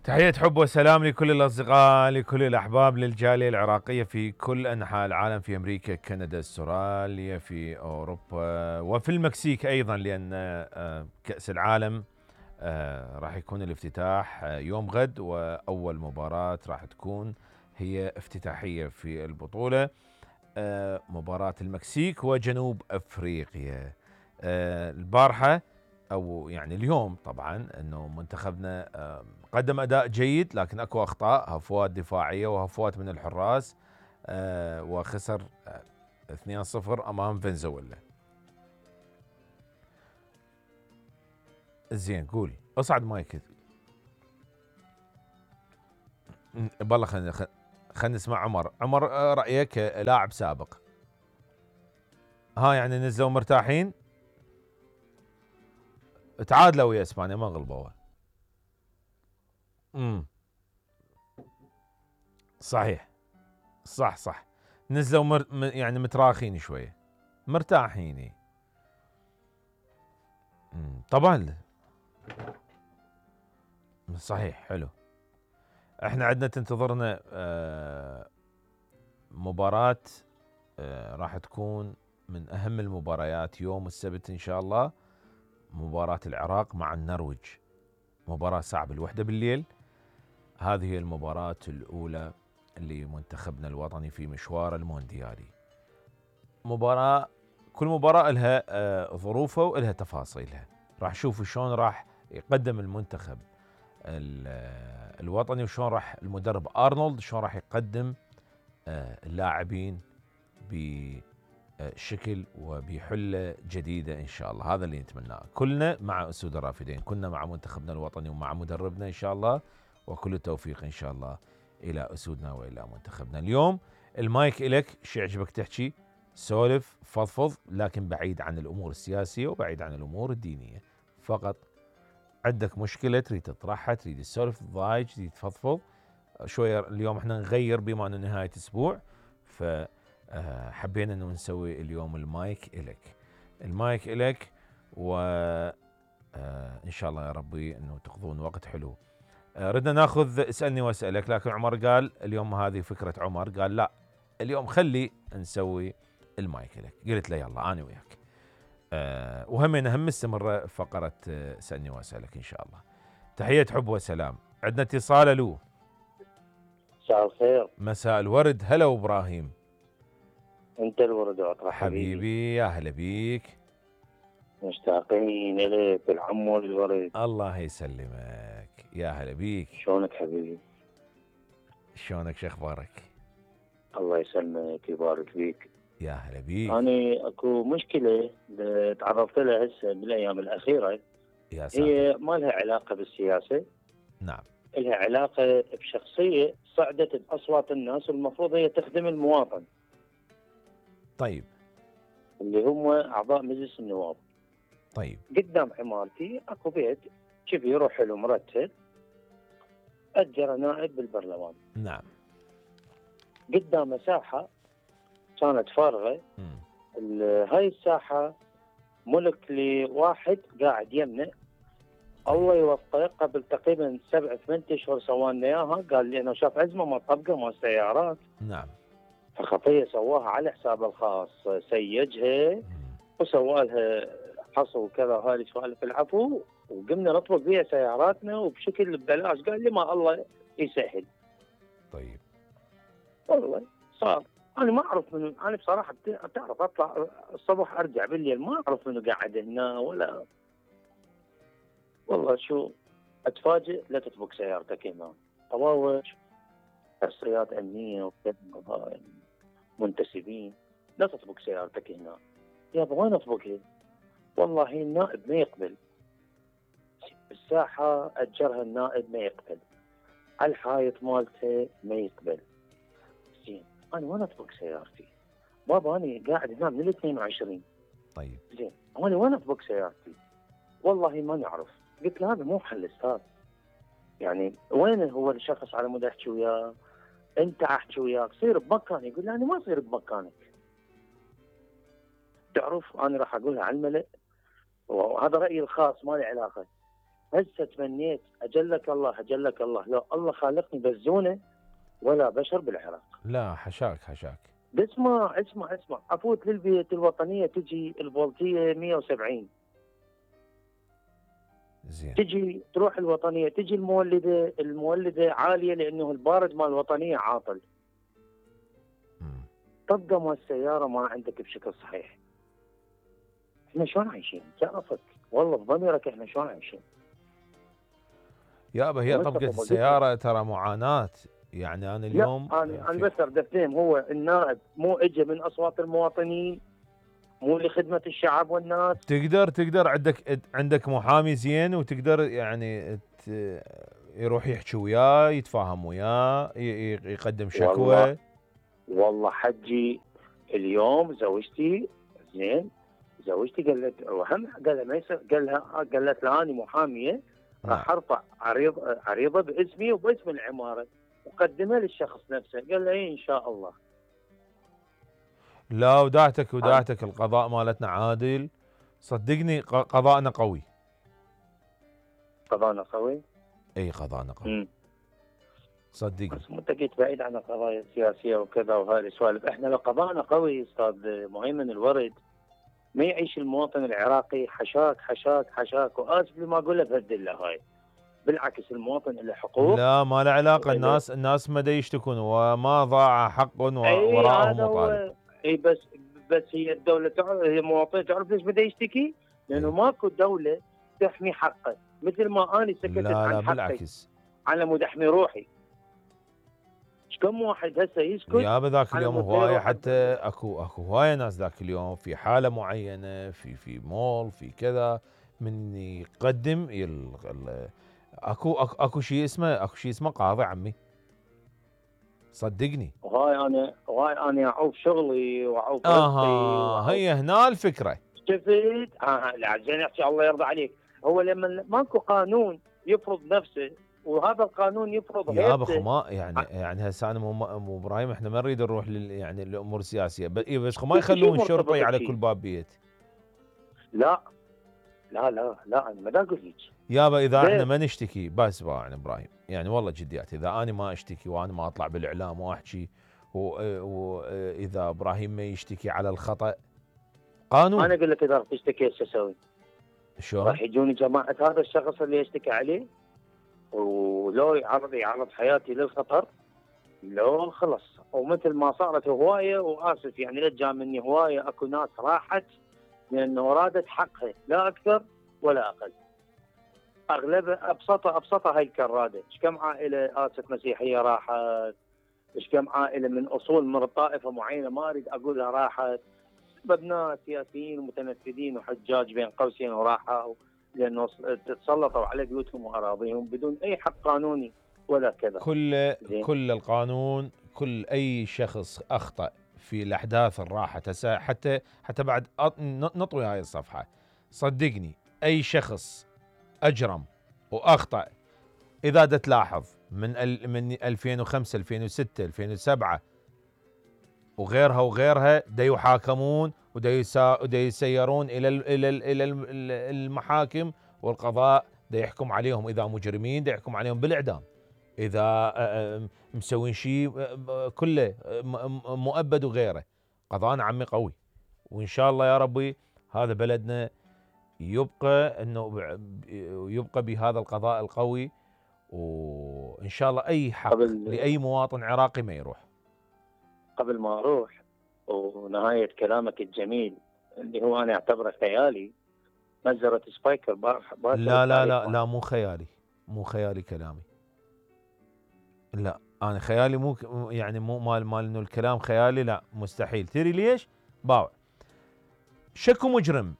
تحية حب وسلام لكل الأصدقاء، لكل الأحباب، للجالية العراقية في كل أنحاء العالم، في أمريكا، كندا، استراليا، في أوروبا وفي المكسيك أيضا، لأن كأس العالم راح يكون الافتتاح يوم غد، وأول مباراة راح تكون هي افتتاحية في البطولة، مباراة المكسيك وجنوب أفريقيا. البارحة او يعني اليوم طبعا انه منتخبنا قدم اداء جيد، لكن اكو اخطاء، هفوات دفاعيه وهفوات من الحراس، وخسر 2-0 امام فنزويلا. زين، قول، اصعد مايك. بالله خلينا نسمع عمر، رايك لاعب سابق. ها يعني نزلوا مرتاحين، تعادلوا ويا اسبانيا ما غلبوا. صحيح، صح، نزلوا يعني متراخين شويه، مرتاحين. طبعا صحيح، حلو. احنا عندنا تنتظرنا مباراة راح تكون من اهم المباريات يوم السبت ان شاء الله، مباراة العراق مع النرويج، مباراة الساعة 1 بالليل. هذه هي المباراة الاولى لمنتخبنا الوطني في مشوار المونديالي. مباراة، كل مباراة لها ظروفها ولها تفاصيلها. راح نشوف شلون راح يقدم المنتخب الوطني، وشلون راح المدرب ارنولد شلون راح يقدم اللاعبين بشكل وبحله جديده ان شاء الله. هذا اللي نتمناه كلنا مع اسود الرافدين، كنا مع منتخبنا الوطني ومع مدربنا ان شاء الله، وكل التوفيق ان شاء الله الى اسودنا والى منتخبنا. اليوم المايك الك، شو يعجبك تحكي، سولف، فضفض، لكن بعيد عن الامور السياسيه وبعيد عن الامور الدينيه. فقط عندك مشكله تريد تطرحها، تريد تسولف، ضايج، تريد تفضفض شويه. اليوم احنا نغير بما انه نهايه اسبوع، فحبينا انه نسوي اليوم المايك الك. المايك الك، و ان شاء الله يا ربي انه تقضون وقت حلو. ردنا ناخذ اسالني واسالك، لكن عمر قال اليوم، هذه فكره عمر، قال لا اليوم خلي نسوي المايك لك. قلت له يلا انا وياك. وهم مستمره فقره اسالني واسالك ان شاء الله. تحيه حب وسلام. عندنا اتصال. الو، مساء الخير. مساء الورد. هلا ابراهيم. انت الورد عطره حبيبي، يا هلا بيك. مشتاقين اليك العمو الورد. الله يسلمك، يا هلا بيك. شلونك حبيبي؟ شلونك، شو اخبارك؟ الله يسلمك ويبارك فيك. يا هلا بيك. انا اكو مشكله تعرضت لها هسه بالايام الاخيره. يا ساتر. هي ما لها علاقه بالسياسه. نعم. لها علاقه بشخصيه صعدت باصوات الناس، والمفروض هي تخدم المواطن. طيب. اللي هم اعضاء مجلس النواب. طيب. قدام عمارتي اكو بيت كبير وحلو مرتب، اجر نائب بالبرلمان. نعم. قدام مساحه كانت فارغه. هاي الساحه ملك لواحد قاعد يمنا، الله يوفقه. قبل تقريبا 7-8 اشهر سوالنا اياها، قال لي انه شاف ازمه ما طبقه مال سيارات. نعم. فخطيه سواها على حسابه الخاص، سيجها وسوالها حصو وكذا، هاي سوالف العفو، وقمنا نطلق بيها سياراتنا وبشكل ببلاش. قال لي ما الله يسهل. طيب. والله صار. انا ما اعرف من، انا بصراحه تعرف اطلع الصبح ارجع بالليل ما اعرف منو قاعد هنا ولا. والله شو اتفاجئ، لا تطبق سيارتك هنا. طواوج، شخصيات امنيه وكذا، منتسبين، لا تطبق سيارتك هنا. يا ابا وين اطبقها؟ والله النائب ما يقبل. الساحه اجرها النائب ما يقبل، على الحايط مالته ما يقبل. زين انا وين اطبق سيارتي؟ بابا انا قاعد هنا من 22. طيب. زين انا وين اطبق سيارتي؟ والله ما نعرف. قلت له هذا مو حل استاذ، يعني وين هو الشخص على مود احكي وياه؟ انت احكي وياك صير بمكاني. يقول لي انا ما اصير بمكانك. تعرف انا راح اقولها على الملأ، وهذا رايي الخاص ما لي علاقه. هسه تمنيت اجلك الله اجلك الله، لو الله خالقني بزونه ولا بشر بالعراق. لا حشاك حشاك. اسمع افوت للبيت الوطنيه تجي الفولتيه 170، زين. تجي تروح الوطنيه تجي المولده عاليه لانه البارد مال الوطنيه عاطل. تبقى مال السياره ما عندك بشكل صحيح. احنا شلون عايشين؟ تعرفك والله بضميرك احنا شلون عايشين؟ يابا هي طبقة السيارة ترى معاناة. يعني أنا اليوم أنا بس أريد أفهم، هو النائب مو إجا من أصوات المواطنين، مو لخدمة الشعب والناس؟ تقدر عندك محامي زين، وتقدر يعني يروح يحكي وياه، يتفاهم وياه، يقدم شكوى. والله حجي اليوم زوجتي زين، زوجتي قالت وهم قال ما يصير، قالت لها أنا محامية راح ارفع عريضه باسمي وباسم العماره وقدمها للشخص نفسه. قال له إيه ان شاء الله. لا وداعتك القضاء مالتنا عادل، صدقني قضاءنا قوي. قضاءنا قوي؟ اي قضاءنا قوي. صدقني. بس انت جيت بعيد عن القضايا السياسيه وكذا وهذه السوالف. احنا لو قضاءنا قوي استاذ مهيمن الورد ما يعيش المواطن العراقي حشاك حشاك حشاك، واسف لما اقول له بهالدله هاي. بالعكس المواطن له حقوق. لا ما له علاقه، الناس ما يشتكون وما ضاع حق وراءهم مطالب. اي بس هي الدوله تعرف، هي المواطن تعرف ليش بده يشتكي؟ لانه ماكو دوله تحمي حقه، مثل ما اني سكتت عن حقي. بالعكس على مود احمي روحي. كم واحد هسه يسكت يابا ذاك اليوم هوايه، حتى اكو هوايه ناس ذاك اليوم في حاله معينه في مول في كذا من يقدم اكو شيء اسمه قاضي عمي، صدقني. وهاي انا اعوف شغلي واعوف هي هنا الفكره. شفت؟ لا زين احكي الله يرضى عليك. هو لما ماكو قانون يفرض نفسه وهذا القانون يفرض غيره. يا اخو ما يعني هسه انا مو ابراهيم، احنا ما نريد نروح يعني الامور السياسيه، بس ما يخلون شرطي على كل باب بيت. لا انا ما اقول هيك يابا اذا احنا ما نشتكي بس يعني ابراهيم، يعني والله جديات، اذا انا ما اشتكي وانا ما اطلع بالاعلام واحكي، واذا ابراهيم ما يشتكي على الخطا قانون. انا اقول لك اذا تشتكي ايش اسوي؟ شلون؟ راح يجوني جماعه هذا الشخص اللي يشتكي عليه ولو يعرض حياتي للخطر، لو خلص. ومثل ما صارت هوايه، واسف يعني لا تجا مني هوايه، اكو ناس راحت لانه ارادت حقها لا اكثر ولا اقل. اغلبها ابسطها هاي الكراده. ايش كم عائله اسف مسيحيه راحت، ايش كم عائله من اصول من طائفه معينه ما اريد اقولها راحت بسبب ناس سياسيين ومتنفذين وحجاج بين قوسين وراحوا لانه تسلطوا على بيوتهم واراضيهم بدون اي حق قانوني ولا كذا. كل القانون، كل اي شخص اخطا في الاحداث الراحت حتى بعد نطوي هاي الصفحه، صدقني اي شخص اجرم واخطا اذا تلاحظ من 2005 2006 2007 وغيرها دا يحاكمون ودا يسيرون الى المحاكم، والقضاء دا يحكم عليهم، اذا مجرمين دا يحكم عليهم بالاعدام، اذا مسوين شيء كله مؤبد وغيره. قضاءنا عمي قوي، وان شاء الله يا ربي هذا بلدنا يبقى بهذا القضاء القوي، وان شاء الله اي حق لاي مواطن عراقي ما يروح. قبل ما اروح ونهايه كلامك الجميل اللي هو انا اعتبره خيالي، مجزره سبايكر لا مو خيالي كلامي. لا انا خيالي مو يعني مو مال انه الكلام خيالي، لا مستحيل. تدري ليش؟ باوع شكو مجرم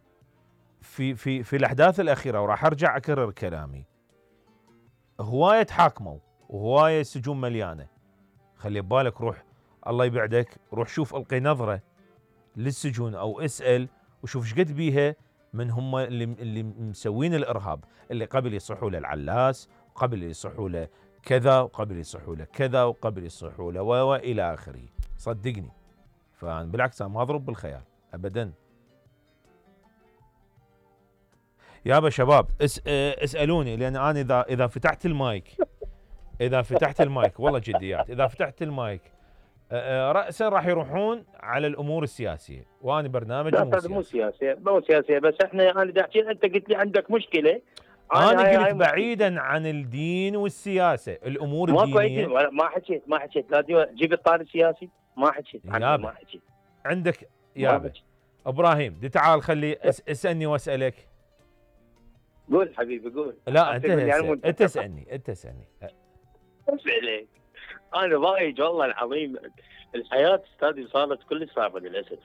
في الاحداث الاخيره، وراح ارجع اكرر كلامي، هوايه تحاكموا وهوايه سجون مليانه. خلي ببالك، روح الله يبعدك، روح شوف القي نظره للسجون او اسال وشوف ايش قد بيها من هم اللي مسوين الارهاب، اللي قبل يصحوا له العلاس، وقبل يصحوا له كذا، وقبل يصحوا له كذا، وقبل يصحوا له والى اخره. صدقني، فبالعكس انا ما اضرب بالخيال ابدا. يابا شباب اسالوني، لان انا اذا فتحت المايك، والله جديات، اذا فتحت المايك راسا راح يروحون على الامور السياسيه، وانا برنامجي لا مو هذا سياسي. مو سياسيه، بس انا دا احكي، انت قلت لي عندك مشكله. انا هاي قلت مشكلتي. بعيدا عن الدين والسياسه، الامور ماكو اي دين، الدينيه. ما حكيت لا جيب الطاري السياسي، ما حكيت عنه، يابا ما حكيت. عندك ما يابا حكيت. ابراهيم، دي تعال خلي اسالني واسالك. قول حبيبي قول. لا انت تقول لي انا انت منتخب. اسالني اسالك. انا ضايج والله العظيم. الحياه استاذي صارت كل صعبه للاسف.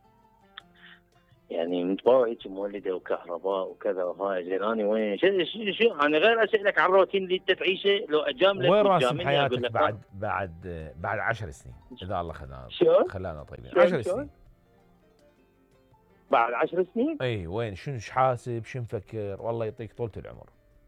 يعني من بابا هيك مولده وكهرباء وكذا وهاي، زين انا وين؟ شو انا غير اسالك عن الروتين اللي انت تعيشه، لو اجاملك وين راسم وتجاملني اقول حياتك لك بعد 10 سنين، اذا الله خلانا طيبين. 10 سنين بعد 10 سنين؟ اي وين؟ شنو حاسب؟ شنو مفكر؟ والله يعطيك طولة العمر.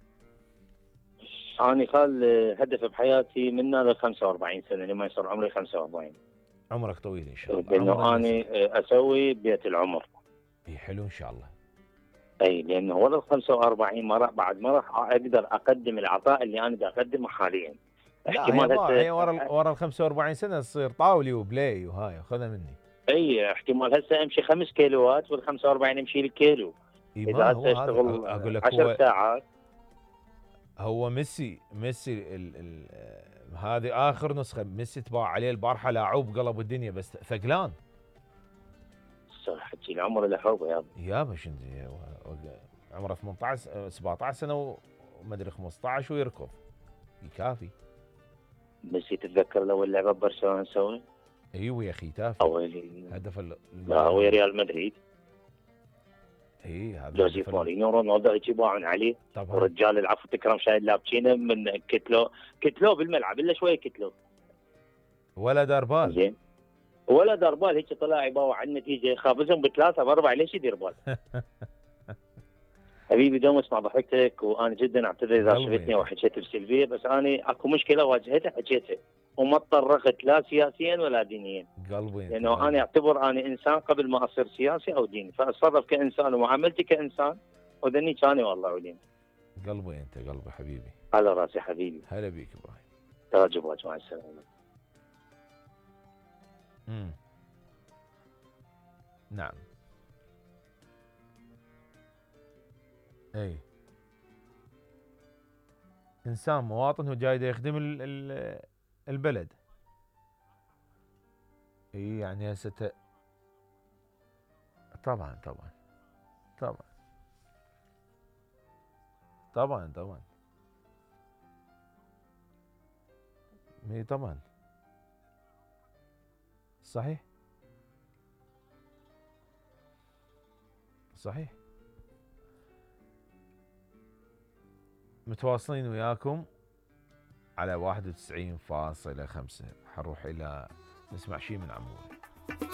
انا خال هدف بحياتي من هذا 45 سنه لما يصير عمري 45. عمرك طويل ان شاء الله. لانه انا اسوي بيت العمر. اي حلو ان شاء الله. اي لانه ورا ال 45 بعد ما راح اقدر اقدم العطاء اللي انا بدي اقدمه حاليا. احتمال هي ورا ال 45 سنه تصير طاولي وبلاي وهاي، خذها مني. اي احتمال هسه امشي 5 كيلوات، وال 45 امشي لي كيلو. اذا هسه اشتغل اقول لك 10 ساعات. هو ميسي هذه اخر نسخه ميسي تباع عليه البارحه، لاعوب قلب الدنيا بس ثقلان. صح العمر له حوبه يابا شنو عمره 18 17 سنه وما ادري 15 ويركض يكافي. ميسي تتذكر لو اللعبه ببرشلونه نسوي؟ ايوه يا اخي تافه. هدف لا هو ريال مدريد. اي هذا جوزيف مورينيو رونالدو يجيبون عليه طبعا. ورجال العفو تكرم شاهد لابتشينه من كتلو بالملعب الا شويه كتلو. ولا دار بال. زين. ولا دار بال، هيك طلع يباوع على النتيجه، خابزهم بثلاثه باربعه، ليش يدير بال؟ حبيبي دوم اسمع ضحكتك، وانا جدا اعتذر اذا شفتني او حكيت بسلبيه، بس انا اكو مشكله واجهتها حكيتها، وما تطرقت لا سياسيا ولا دينيا. قلبي لانه انا اعتبر انا انسان قبل ما اصير سياسي او ديني، فاتصرف كانسان ومعاملتي كانسان، وذني كاني والله ولين. قلبي انت قلبي حبيبي. على راسي حبيبي. هلا بيك ابراهيم. تواجب واجب، مع السلامه. نعم. اي انسان مواطن وجاي يخدم البلد. اي يعني هسه طبعا طبعا طبعا طبعا طبعا اي طبعا صحيح صحيح. متواصلين وياكم على 91.5. حنروح الى نسمع شيء من عمود.